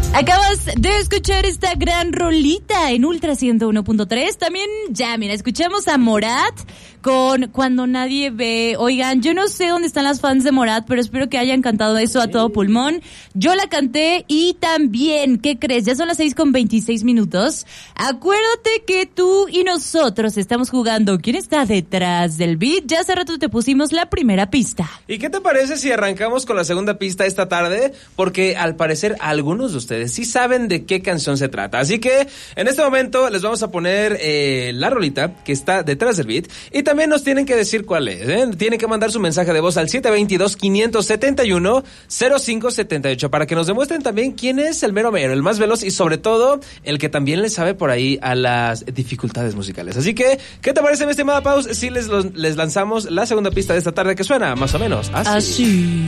Acabas de escuchar esta gran rolita en Ultra 101.3. También ya, mira, escuchamos a Morat con Cuando Nadie Ve. Oigan, yo no sé dónde están las fans de Morat, pero espero que hayan cantado eso a todo pulmón. Yo la canté y también, ¿qué crees? Ya son las 6:26. Acuérdate que tú y nosotros estamos jugando ¿Quién está detrás del beat? Ya hace rato te pusimos la primera pista. ¿Y qué te parece si arrancamos con la segunda pista esta tarde? Porque al parecer algunos de ustedes sí saben de qué canción se trata. Así que en este momento les vamos a poner la rolita que está detrás del beat y también nos tienen que decir cuál es. Tienen que mandar su mensaje de voz al 722-571-0578 para que nos demuestren también quién es el mero mero, el más veloz y sobre todo el que también le sabe por ahí a las dificultades musicales. Así que, ¿qué te parece, mi estimada Paus, si les lanzamos la segunda pista de esta tarde que suena más o menos así?